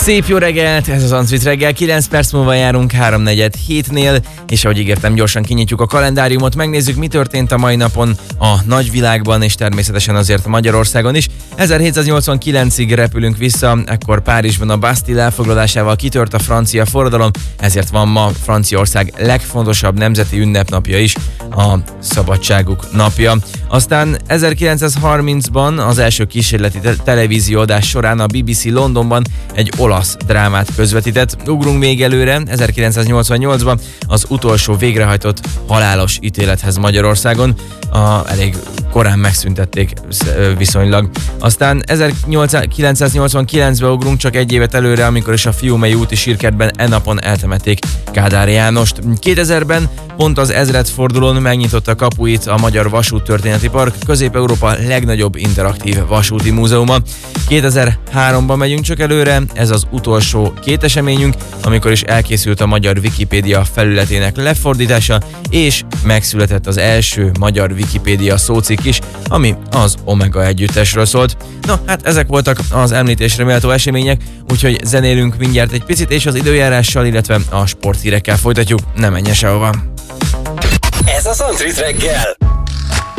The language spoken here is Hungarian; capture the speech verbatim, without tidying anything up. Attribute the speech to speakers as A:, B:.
A: Szép jó reggelt, ez az Antrit reggel, kilenc perc múlva járunk háromnegyed hétnél, és ahogy ígértem, gyorsan kinyitjuk a kalendáriumot, megnézzük, mi történt a mai napon a nagyvilágban, és természetesen azért Magyarországon is. ezerhétszáznyolcvankilencig repülünk vissza, ekkor Párizsban a Bastille elfoglalásával kitört a francia forradalom, ezért van ma Franciaország legfontosabb nemzeti ünnepnapja is, a szabadságuk napja. Aztán ezerkilencszázharmincban az első kísérleti te- televízióadás során a bé bé cé Londonban egy olasz drámát közvetített. Ugrunk még előre, ezerkilencszáznyolcvannyolcban az utolsó végrehajtott halálos ítélethez Magyarországon. A, elég korán megszüntették viszonylag. Aztán ezerkilencszáznyolcvankilencben ugrunk csak egy évet előre, amikor is a Fiumei úti sírkertben e napon eltemették Kádár Jánost. kétezerben pont az ezredfordulón megnyitotta kapuit a Magyar Vasúttörténeti Park, Közép-Európa legnagyobb interaktív vasúti múzeuma. kétezer-háromban megyünk csak előre, ez az utolsó két eseményünk, amikor is elkészült a magyar Wikipédia felületének lefordítása, és megszületett az első magyar Wikipédia szócikk is, ami az Omega együttesről szólt. Na, hát ezek voltak az említésre méltó események, úgyhogy zenélünk mindjárt egy picit, és az időjárással, illetve a sporthírekkel folytatjuk, ne menjen sehova.
B: Ez az Antrit reggel!